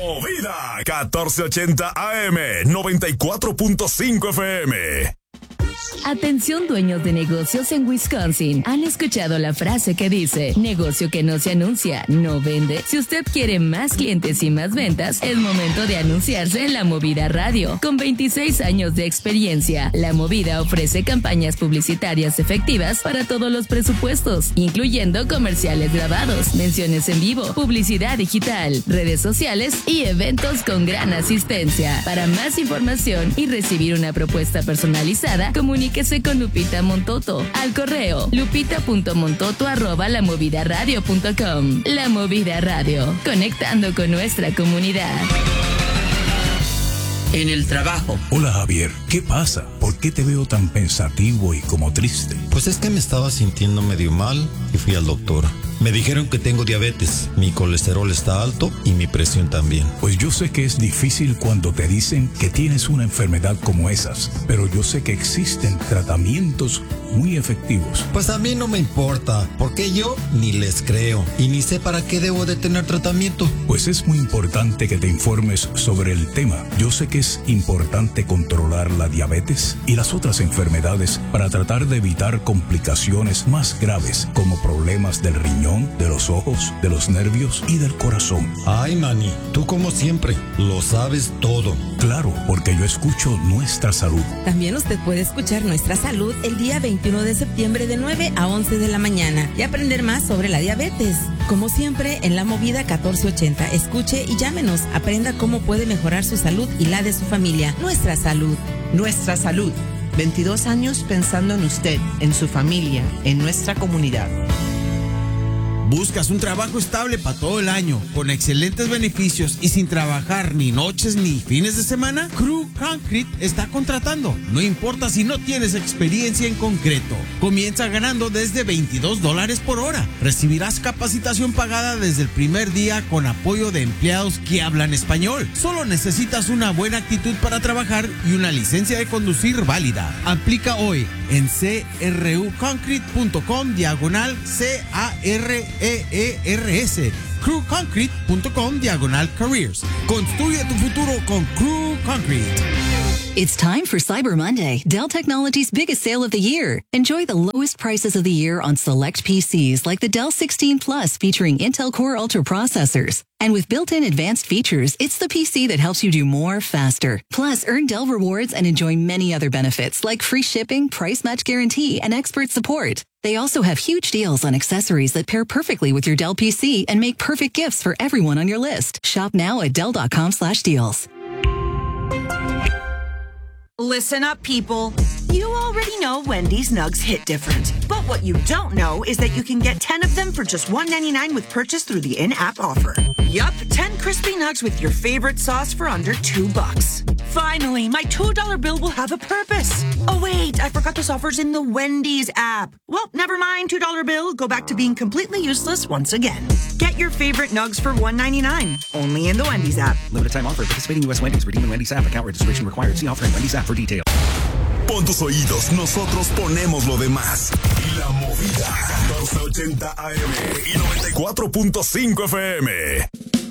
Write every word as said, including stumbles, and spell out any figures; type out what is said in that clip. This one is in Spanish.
Movida catorce ochenta A M, noventa y cuatro punto cinco F M. Atención dueños de negocios en Wisconsin. ¿Han escuchado la frase que dice, negocio que no se anuncia, no vende? Si usted quiere más clientes y más ventas, es momento de anunciarse en La Movida Radio. Con veintiséis años de experiencia, La Movida ofrece campañas publicitarias efectivas para todos los presupuestos, incluyendo comerciales grabados, menciones en vivo, publicidad digital, redes sociales y eventos con gran asistencia. Para más información y recibir una propuesta personalizada, comuníquese con Lupita Montoto al correo lupita punto montoto arroba la movida radio punto com. La Movida Radio, conectando con nuestra comunidad. En el trabajo. Hola Javier, ¿qué pasa? ¿Por qué te veo tan pensativo y como triste? Pues es que me estaba sintiendo medio mal y fui al doctor. Me dijeron que tengo diabetes, mi colesterol está alto y mi presión también. Pues yo sé que es difícil cuando te dicen que tienes una enfermedad como esas, pero yo sé que existen tratamientos muy efectivos. Pues a mí no me importa, porque yo ni les creo y ni sé para qué debo de tener tratamiento. Pues es muy importante que te informes sobre el tema. Yo sé que es importante controlar la diabetes y las otras enfermedades para tratar de evitar complicaciones más graves como problemas del riñón, de los ojos, de los nervios y del corazón. Ay, Manny, tú como siempre, lo sabes todo. Claro, porque yo escucho Nuestra Salud. También usted puede escuchar Nuestra Salud el día veintiuno de septiembre de nueve a once de la mañana y aprender más sobre la diabetes. Como siempre, en La Movida catorce ochenta, escuche y llámenos. Aprenda cómo puede mejorar su salud y la de su familia. Nuestra Salud. Nuestra Salud. veintidós años pensando en usted, en su familia, en nuestra comunidad. ¿Buscas un trabajo estable para todo el año, con excelentes beneficios y sin trabajar ni noches ni fines de semana? Crew Concrete está contratando. No importa si no tienes experiencia en concreto. Comienza ganando desde veintidós dólares por hora. Recibirás capacitación pagada desde el primer día con apoyo de empleados que hablan español. Solo necesitas una buena actitud para trabajar y una licencia de conducir válida. Aplica hoy en cruconcrete.com diagonal C A R E E R S. crewconcrete.com diagonal careers. Construye tu futuro con Crew Concrete. It's time for Cyber Monday, Dell Technologies' biggest sale of the year. Enjoy the lowest prices of the year on select P Cs like the Dell sixteen Plus featuring Intel Core Ultra processors. And with built-in advanced features, it's the P C that helps you do more faster. Plus, earn Dell rewards and enjoy many other benefits like free shipping, price match guarantee, and expert support. They also have huge deals on accessories that pair perfectly with your Dell P C and make perfect gifts for everyone on your list. Shop now at Dell.com slash deals. Listen up, people. You already know Wendy's nugs hit different. But what you don't know is that you can get ten of them for just one ninety-nine with purchase through the in-app offer. Yup, ten crispy nugs with your favorite sauce for under two bucks. Finally, my two dollar bill will have a purpose. Oh wait, I forgot this offer's in the Wendy's app. Well, never mind, two dollar bill. Go back to being completely useless once again. Get your favorite nugs for one ninety-nine, only in the Wendy's app. Limited time offer. Participating U S Wendy's. Redeem in Wendy's app. Account registration required. See offer in Wendy's app for details. Pon tus oídos, nosotros ponemos lo demás. La Movida catorce ochenta A M y noventa y cuatro punto cinco F M.